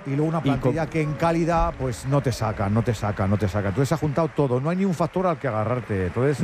y luego una plantilla que en calidad pues no te saca. Entonces se ha juntado todo, no hay ni un factor al que agarrarte. Entonces,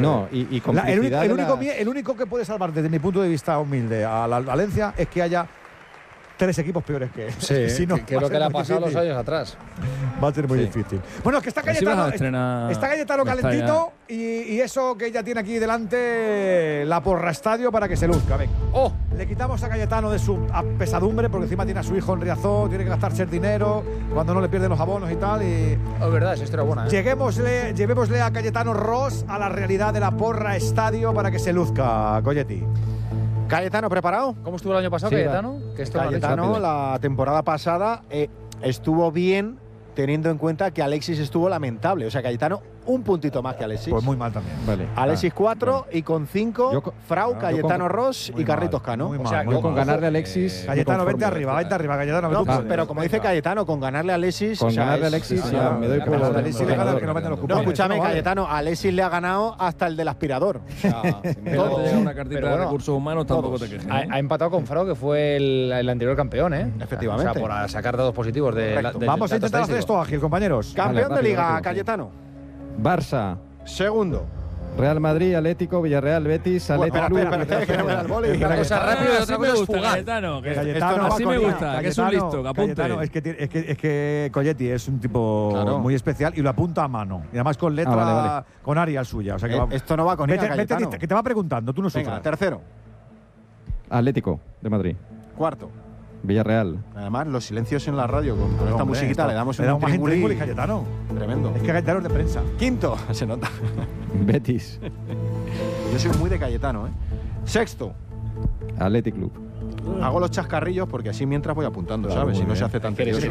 el único que puede salvar desde mi punto de vista humilde a la Valencia es que haya 3 equipos peores que él. Sí, si no, que es lo que le ha pasado los años atrás. Va a ser muy difícil. Bueno, es que está Cayetano calentito y eso que ella tiene aquí delante, la Porra Estadio para que se luzca. Venga. Le quitamos a Cayetano de su pesadumbre porque encima tiene a su hijo en Riazor, tiene que gastarse el dinero cuando no le pierden los abonos y tal. Es verdad, esa historia buena. Llevémosle a Cayetano Ross a la realidad de la Porra Estadio para que se luzca, Colletti. Cayetano, ¿preparado? ¿Cómo estuvo el año pasado, Cayetano? Cayetano, la temporada pasada estuvo bien, teniendo en cuenta que Alexis estuvo lamentable. O sea, Cayetano, un puntito más que Alexis. Pues muy mal también. Vale. Alexis 4 y con 5, Frau, Cayetano Ross y Carlitos Cano. Yo con ganarle a Alexis. Cayetano, vente arriba, Cayetano. No, pero como dice Cayetano, con ganarle a Alexis. Con ganarle a Alexis, ya me doy por. No, escúchame, Cayetano, a Alexis le ha ganado hasta el del aspirador. Todo. Una cartita de recursos humanos tampoco te quejes. Ha empatado con Frau, que fue el anterior campeón, ¿eh? Efectivamente. O sea, por sacar datos positivos de. Vamos a intentar hacer esto ágil, compañeros. Campeón de Liga, Cayetano. Barça. Segundo. Real Madrid, Atlético, Villarreal, Betis, Atlético. Una cosa rápida y otra cosa es fugaz. Cayetano, así me gusta, que es un listo, que apunte. Es que Colletti es un tipo muy especial y lo apunta a mano. Y además con letra, con Arial suya. O sea que esto no va con ella, Cayetano. Que te va preguntando, tú no sufras. Venga, tercero. Atlético de Madrid. Cuarto. Villarreal. Además, los silencios en la radio con esta musiquita le damos un triangulí Cayetano. Tremendo. Es que Cayetano es de prensa. Quinto, se nota. Betis. Yo soy muy de Cayetano, ¿eh? Sexto. Athletic Club. Hago los chascarrillos porque así mientras voy apuntando, claro, ¿sabes? Si no se hace tan eres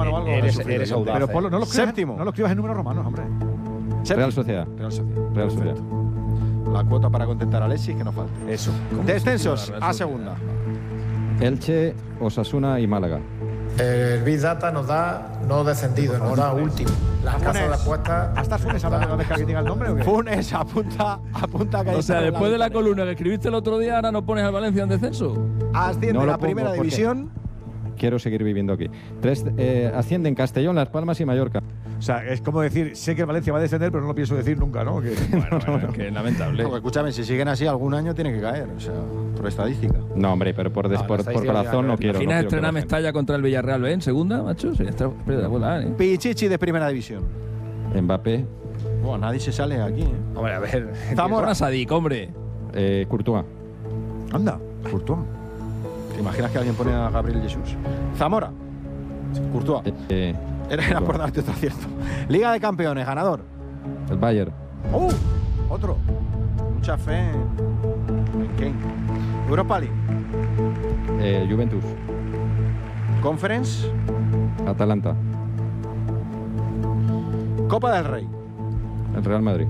audaz. Pero Séptimo. No lo escribas en números romanos, hombre. Real Sociedad. Real Sociedad. La cuota para contentar a Alexis, que no falte. Eso. Descensos a segunda. Elche, Osasuna y Málaga. El Big Data nos da no descendido, nos da último. Las casas de apuestas. ¿Hasta Funes hablando cada vez que alguien diga el nombre o qué? Funes, apunta Cayetano. O sea, después de la columna que escribiste el otro día, ahora no pones al Valencia en descenso. Asciende a la primera división. Quiero seguir viviendo aquí. Ascienden Castellón, Las Palmas y Mallorca. O sea, es como decir, sé que el Valencia va a descender, pero no lo pienso decir nunca, ¿no? Que, bueno, que lamentable. No, escúchame, si siguen así, algún año tiene que caer, o sea, por estadística. No, hombre, pero por corazón no quiero. ¿Imaginas estrenar Mestalla contra el Villarreal B en segunda, macho? Sería espectacular, ¿eh? Pichichi de primera división. Mbappé. Bueno, nadie se sale aquí, ¿eh? Hombre, a ver. Zamora. Sadik, hombre. Courtois. Anda, Courtois. ¿Te imaginas que alguien pone a Gabriel Jesús? Zamora. Courtois. Era por darte otro acierto. Liga de Campeones, ganador. El Bayern. Otro. Mucha fe en Kane. Europa League. Juventus. Conference. Atalanta. Copa del Rey. El Real Madrid.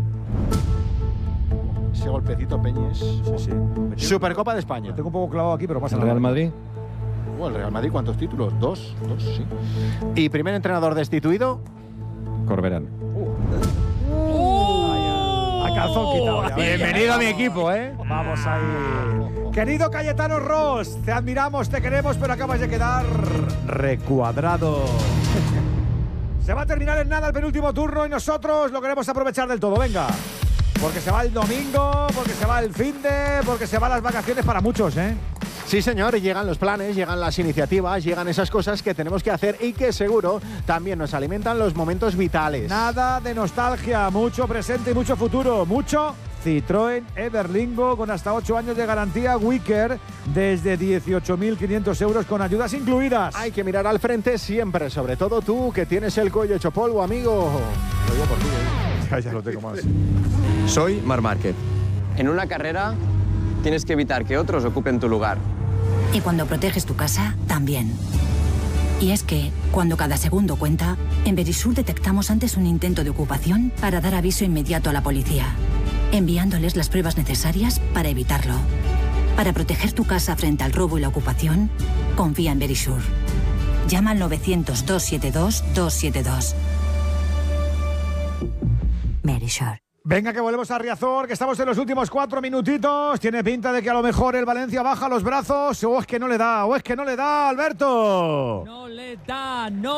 Ese golpecito Peñes. Sí. Supercopa de España. Lo tengo un poco clavado aquí, pero pasa el nada. Real Madrid. El Real Madrid, ¿cuántos títulos? Dos, sí. ¿Y primer entrenador destituido? Corberán. A calzón quitado. Bienvenido a mi equipo, ¿eh? Vamos ahí. Querido Cayetano Ross, te admiramos, te queremos, pero acabas de quedar recuadrado. Se va a terminar en nada el penúltimo turno y nosotros lo queremos aprovechar del todo. Venga. Porque se va el domingo, porque se va el finde, porque se van las vacaciones para muchos, ¿eh? Sí, señor, llegan los planes, llegan las iniciativas, llegan esas cosas que tenemos que hacer y que seguro también nos alimentan los momentos vitales. Nada de nostalgia, mucho presente y mucho futuro, mucho Citroën Everlingo con hasta 8 años de garantía Wicker desde 18.500 euros con ayudas incluidas. Hay que mirar al frente siempre, sobre todo tú que tienes el cuello hecho polvo, amigo. Lo digo por ti, ¿eh? Ya lo tengo más. Soy Marc Márquez. En una carrera tienes que evitar que otros ocupen tu lugar. Y cuando proteges tu casa, también. Y es que, cuando cada segundo cuenta, en Verisur detectamos antes un intento de ocupación para dar aviso inmediato a la policía, enviándoles las pruebas necesarias para evitarlo. Para proteger tu casa frente al robo y la ocupación, confía en Verisur. Llama al 900-272-272. Verisur. Venga, que volvemos a Riazor, que estamos en los últimos 4 minutitos. Tiene pinta de que a lo mejor el Valencia baja los brazos. O es que no le da, Alberto. No le da, no.